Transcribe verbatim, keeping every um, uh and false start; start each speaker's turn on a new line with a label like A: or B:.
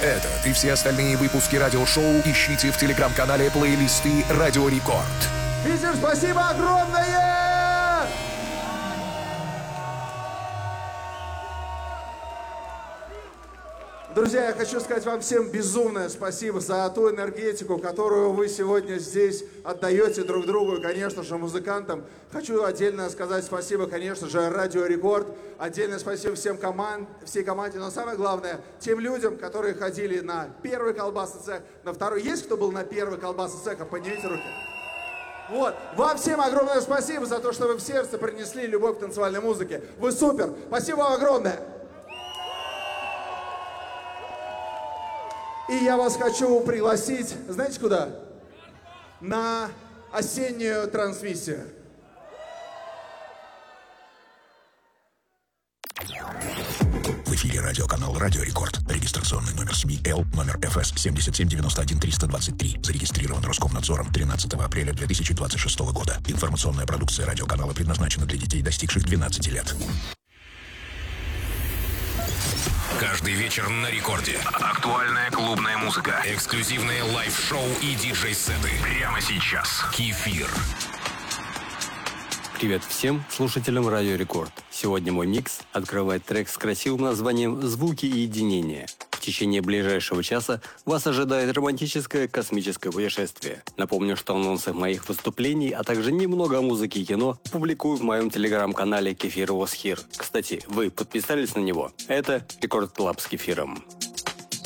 A: Этот и все остальные выпуски радиошоу ищите в телеграм-канале плейлисты «Радио Рекорд».
B: Питер, спасибо огромное! Друзья, я хочу сказать вам всем безумное спасибо за ту энергетику, которую вы сегодня здесь отдаете друг другу и, конечно же, музыкантам. Хочу отдельно сказать спасибо, конечно же, Радио Рекорд. Отдельное спасибо всем команд, всей команде, но самое главное, тем людям, которые ходили на первый колбасный цех, на второй. Есть кто был на первый колбасный цех? Поднимите руки. Вот. Вам всем огромное спасибо за то, что вы в сердце принесли любовь к танцевальной музыке. Вы супер. Спасибо вам огромное. И я вас хочу пригласить, знаете куда? На осеннюю трансмиссию.
A: В эфире радиоканал «Радио Рекорд». Регистрационный номер СМИ Л, номер эф эс семь семь девять один три два три. Зарегистрирован Роскомнадзором тринадцатого апреля две тысячи двадцать шестого года. Информационная продукция радиоканала предназначена для детей, достигших двенадцати лет. Каждый вечер на рекорде. Актуальная клубная музыка. Эксклюзивные лайв-шоу и диджей-сеты. Прямо сейчас. Кефир.
C: Привет всем слушателям Радио Рекорд. Сегодня мой микс открывает трек с красивым названием «Звуки и единение». В течение ближайшего часа вас ожидает романтическое космическое путешествие. Напомню, что анонсы моих выступлений, а также немного о музыке и кино публикую в моем телеграм-канале «Кефир Was Here». Кстати, вы подписались на него? Это Рекорд Клаб с Кефиром.